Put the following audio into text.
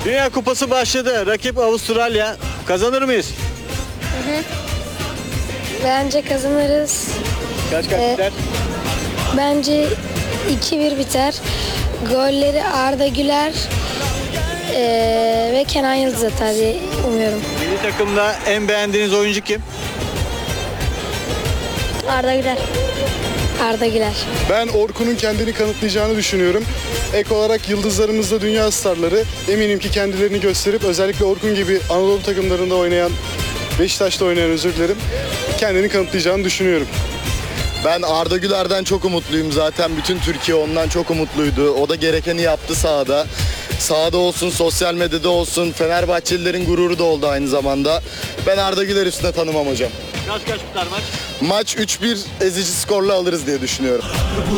Dünya Kupası başladı. Rakip Avustralya. Kazanır mıyız? Bence kazanırız. Kaç biter? Bence 2-1 biter. Golleri Arda Güler ve Kenan Yıldız atar diye umuyorum. Milli takımda en beğendiğiniz oyuncu kim? Arda Güler. Arda Güler. Ben Orkun'un kendini kanıtlayacağını düşünüyorum. Ek olarak yıldızlarımız da dünya starları. Eminim ki kendilerini gösterip özellikle Orkun gibi Anadolu takımlarında oynayan, Beşiktaş'ta oynayan özür dilerim, kendini kanıtlayacağını düşünüyorum. Ben Arda Güler'den çok umutluyum zaten. Bütün Türkiye ondan çok umutluydu. O da gerekeni yaptı sahada. Sahada olsun, sosyal medyada olsun. Fenerbahçelilerin gururu da oldu aynı zamanda. Ben Arda Güler üstüne tanımam hocam. Kaç biter maç? Maç 3-1 ezici skorla alırız diye düşünüyorum.